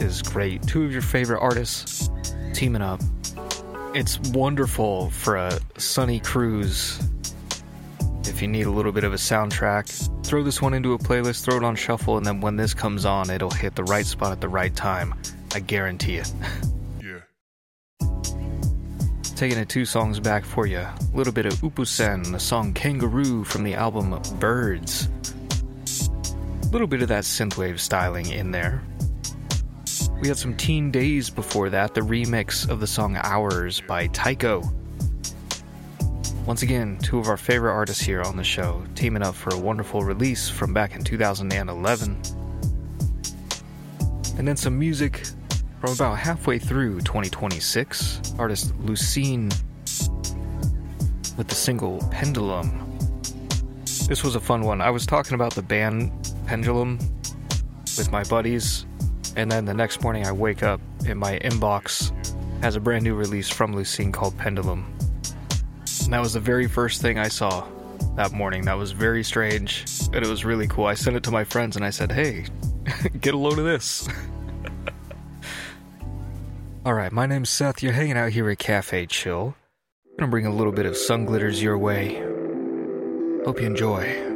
is great. Two of your favorite artists teaming up. It's wonderful for a sunny cruise. If you need a little bit of a soundtrack, throw this one into a playlist, throw it on shuffle, and then when this comes on, it'll hit the right spot at the right time. I guarantee it. Yeah. Taking it 2 songs back for you. A little bit of Upusen, the song Kangaroo from the album Birds. A little bit of that synthwave styling in there. We had some Teen Days before that, the remix of the song Hours by Tycho. Once again, 2 of our favorite artists here on the show, teaming up for a wonderful release from back in 2011. And then some music from about halfway through 2026, artist Lucene with the single Pendulum. This was a fun one. I was talking about the band Pendulum with my buddies, and then the next morning I wake up and my inbox has a brand new release from Lucene called Pendulum. And that was the very first thing I saw that morning. That was very strange, but it was really cool. I sent it to my friends and I said, hey, get a load of this. Alright, my name's Seth. You're hanging out here at Cafe Chill. I'm gonna bring a little bit of sun glitters your way. Hope you enjoy.